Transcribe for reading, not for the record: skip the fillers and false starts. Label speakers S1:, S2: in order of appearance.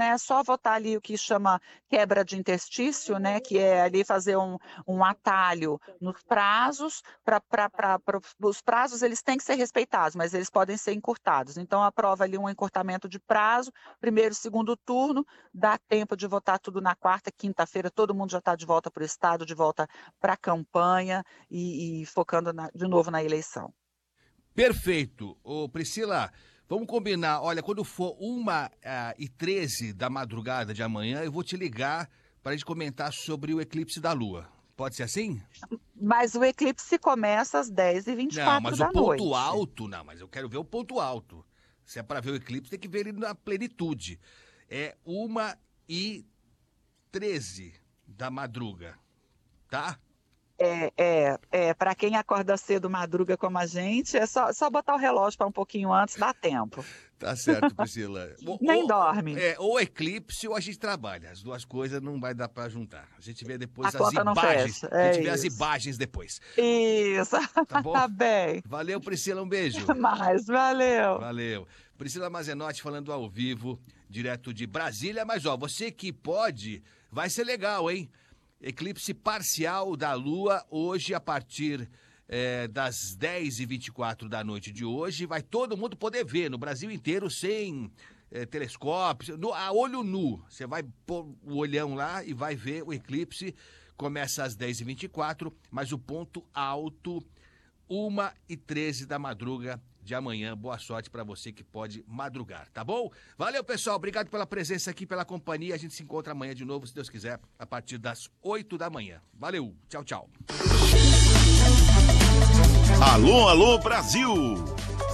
S1: né, é só votar ali o que chama quebra de interstício, né, que é ali fazer um atalho nos prazos, os prazos eles têm que ser respeitados, mas eles podem ser encurtados. Então aprova ali um encurtamento de prazo, primeiro, segundo turno, dá tempo de votar tudo na quarta, quinta-feira, todo mundo já está de volta para o estado, de volta para a campanha e focando de novo na eleição.
S2: Perfeito. Ô, Priscila, vamos combinar. Olha, quando for 1h13 da madrugada de amanhã, eu vou te ligar para a gente comentar sobre o eclipse da Lua. Pode ser assim?
S1: Mas o eclipse começa às
S2: Não,
S1: 10h24
S2: mas o
S1: da
S2: ponto
S1: noite.
S2: alto, não, mas eu quero ver o ponto alto. Se é para ver o eclipse, tem que ver ele na plenitude. É 1h13 da madruga, tá?
S1: Para quem acorda cedo, madruga como a gente, é só botar o relógio para um pouquinho antes, dá tempo.
S2: Tá certo, Priscila.
S1: Nem dorme.
S2: Ou eclipse ou a gente trabalha. As duas coisas não vai dar pra juntar. A gente vê depois
S1: A
S2: as
S1: conta não
S2: imagens.
S1: fecha,
S2: A
S1: é
S2: gente vê as
S1: isso.
S2: imagens depois.
S1: Isso,
S2: Tá bom?
S1: tá bem.
S2: Valeu, Priscila. Um beijo.
S1: Mas valeu.
S2: Valeu. Priscila Mazenotti falando ao vivo, direto de Brasília. Mas, ó, você que pode, vai ser legal, hein? Eclipse parcial da Lua hoje a partir das 10h24 da noite de hoje. Vai todo mundo poder ver no Brasil inteiro sem telescópio, a olho nu. Você vai pôr o olhão lá e vai ver o eclipse. Começa às 10h24, mas o ponto alto, 1h13 da madruga de amanhã. Boa sorte para você que pode madrugar, tá bom? Valeu, pessoal. Obrigado pela presença aqui, pela companhia. A gente se encontra amanhã de novo, se Deus quiser, a partir das 8 da manhã. Valeu. Tchau, tchau.
S3: Alô, alô, Brasil!